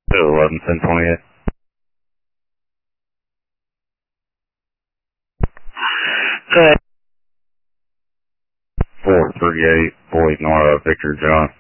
11, 10, 28. Good. 438, Boyd Nora, Victor John.